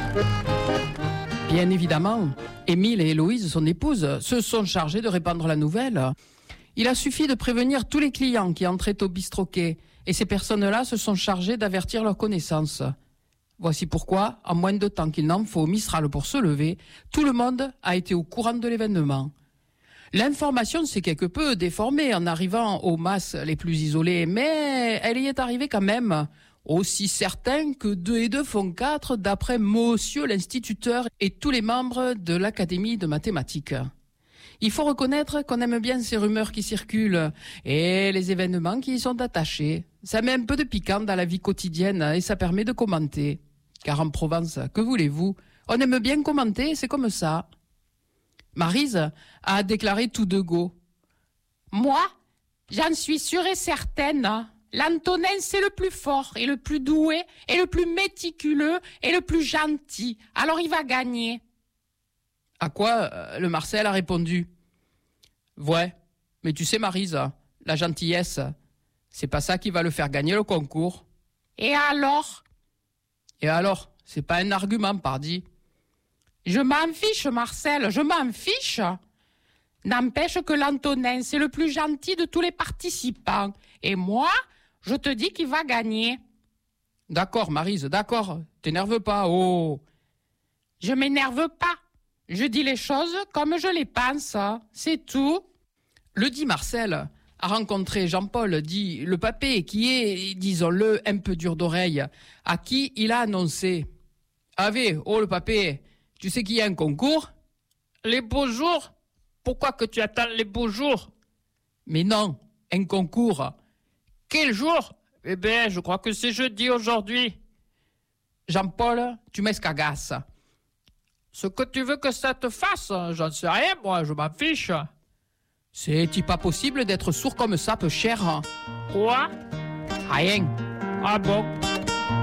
Bien évidemment, Émile et Héloïse, son épouse, se sont chargés de répandre la nouvelle. Il a suffi de prévenir tous les clients qui entraient au bistroquet, et ces personnes-là se sont chargées d'avertir leurs connaissances. Voici pourquoi, en moins de temps qu'il n'en faut au Mistral pour se lever, tout le monde a été au courant de l'événement. L'information s'est quelque peu déformée en arrivant aux masses les plus isolées, mais elle y est arrivée quand même, aussi certain que 2 et 2 font 4 d'après monsieur l'instituteur et tous les membres de l'Académie de mathématiques. Il faut reconnaître qu'on aime bien ces rumeurs qui circulent et les événements qui y sont attachés. Ça met un peu de piquant dans la vie quotidienne et ça permet de commenter. Car en Provence, que voulez-vous, on aime bien commenter, c'est comme ça. Maryse a déclaré tout de go. Moi, j'en suis sûre et certaine. L'Antonin, c'est le plus fort et le plus doué et le plus méticuleux et le plus gentil. Alors il va gagner. À quoi le Marcel a répondu. Ouais, mais tu sais Maryse, la gentillesse, c'est pas ça qui va le faire gagner le concours. Et alors, c'est pas un argument, pardi. Je m'en fiche, Marcel, je m'en fiche. N'empêche que l'Antonin, c'est le plus gentil de tous les participants. Et moi, je te dis qu'il va gagner. D'accord, Maryse, d'accord. T'énerve pas, oh. Je m'énerve pas. Je dis les choses comme je les pense. C'est tout. Le dit Marcel a rencontré Jean-Paul, dit le papé, qui est, disons-le, un peu dur d'oreille, à qui il a annoncé. Ave, oh le papé, tu sais qu'il y a un concours? Les beaux jours? Pourquoi que tu attends les beaux jours? Mais non, un concours. Quel jour? Eh bien, je crois que c'est jeudi aujourd'hui. Jean-Paul, tu m'escagasses. Ce que tu veux que ça te fasse, j'en sais rien, moi, je m'en fiche. C'est-il pas possible d'être sourd comme ça, peu cher? Quoi? Rien. Ah bon?